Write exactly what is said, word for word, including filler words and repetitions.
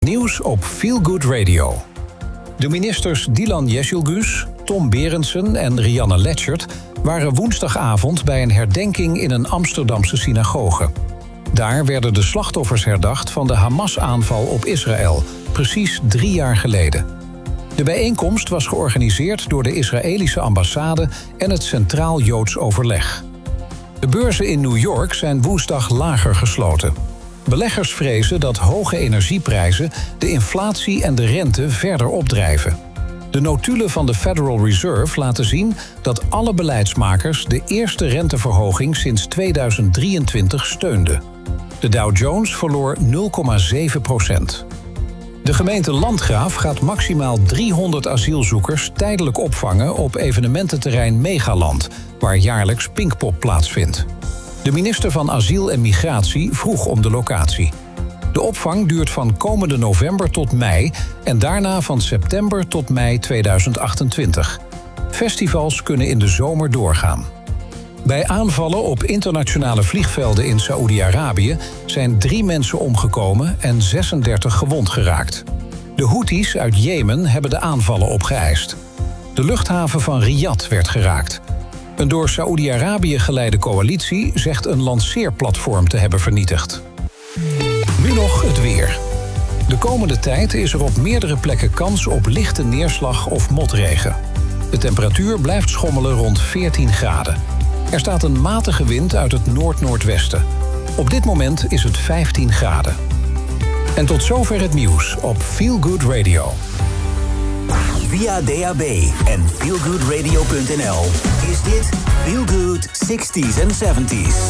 Nieuws op Feel Good Radio. De ministers Dylan Jezielgus, Tom Berendsen en Rianne Letchert waren woensdagavond bij een herdenking in een Amsterdamse synagoge. Daar werden de slachtoffers herdacht van de Hamas-aanval op Israël, precies drie jaar geleden. De bijeenkomst was georganiseerd door de Israëlische ambassade en het Centraal Joods Overleg. De beurzen in New York zijn woensdag lager gesloten. Beleggers vrezen dat hoge energieprijzen de inflatie en de rente verder opdrijven. De notulen van de Federal Reserve laten zien dat alle beleidsmakers de eerste renteverhoging sinds tweeduizend drieëntwintig steunden. De Dow Jones verloor nul komma zeven procent. De gemeente Landgraaf gaat maximaal driehonderd asielzoekers tijdelijk opvangen op evenemententerrein Megaland, waar jaarlijks Pinkpop plaatsvindt. De minister van Asiel en Migratie vroeg om de locatie. De opvang duurt van komende november tot mei en daarna van september tot mei tweeduizend achtentwintig. Festivals kunnen in de zomer doorgaan. Bij aanvallen op internationale vliegvelden in Saoedi-Arabië zijn drie mensen omgekomen en zesendertig gewond geraakt. De Houthis uit Jemen hebben de aanvallen opgeëist. De luchthaven van Riyadh werd geraakt. Een door Saoedi-Arabië geleide coalitie zegt een lanceerplatform te hebben vernietigd. Nu nog het weer. De komende tijd is er op meerdere plekken kans op lichte neerslag of motregen. De temperatuur blijft schommelen rond veertien graden. Er staat een matige wind uit het noord-noordwesten. Op dit moment is het vijftien graden. En tot zover het nieuws op Feel Good Radio. Via D A B en feel good radio punt n l is dit Feel Good zestig's en zeventig's.